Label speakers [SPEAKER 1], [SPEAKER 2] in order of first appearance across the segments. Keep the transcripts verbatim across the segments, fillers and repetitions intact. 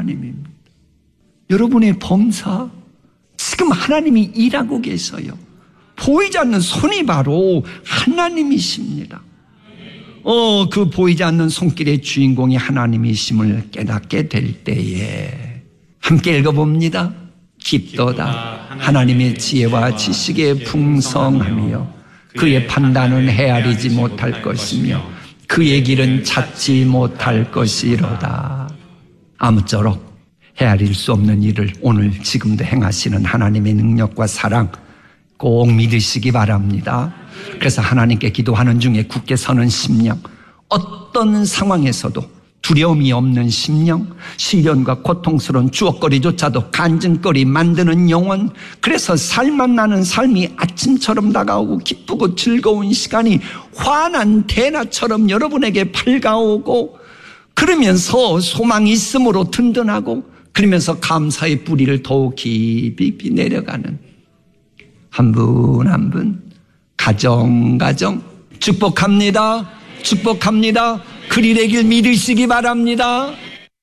[SPEAKER 1] 하나님입니다. 여러분의 범사, 지금 하나님이 일하고 계셔요. 보이지 않는 손이 바로 하나님이십니다. 어, 그 보이지 않는 손길의 주인공이 하나님이심을 깨닫게 될 때에 함께 읽어봅니다. 깊도다 하나님의 지혜와 지식의 풍성하며 그의 판단은 헤아리지 못할 것이며 그의 길은 찾지 못할 것이로다. 아무쪼록 헤아릴 수 없는 일을 오늘 지금도 행하시는 하나님의 능력과 사랑 꼭 믿으시기 바랍니다. 그래서 하나님께 기도하는 중에 굳게 서는 심령, 어떤 상황에서도 두려움이 없는 심령, 시련과 고통스러운 주옥거리조차도 간증거리 만드는 영혼, 그래서 살만 나는 삶이 아침처럼 다가오고 기쁘고 즐거운 시간이 환한 대낮처럼 여러분에게 밝아오고, 그러면서 소망이 있음으로 든든하고, 그러면서 감사의 뿌리를 더욱 깊이 내려가는 한 분 한 분 가정 가정 축복합니다. 축복합니다. 그리 되길 믿으시기 바랍니다.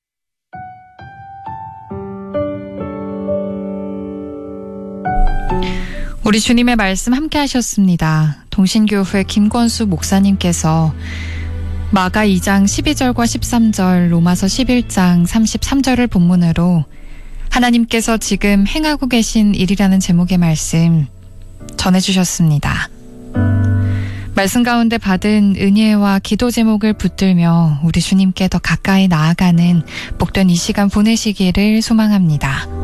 [SPEAKER 2] 우리 주님의 말씀 함께 하셨습니다. 동신교회 김권수 목사님께서 마가 이 장 십이 절과 십삼 절, 로마서 십일 장 삼십삼 절을 본문으로 하나님께서 지금 행하고 계신 일이라는 제목의 말씀 전해주셨습니다. 말씀 가운데 받은 은혜와 기도 제목을 붙들며 우리 주님께 더 가까이 나아가는 복된 이 시간 보내시기를 소망합니다.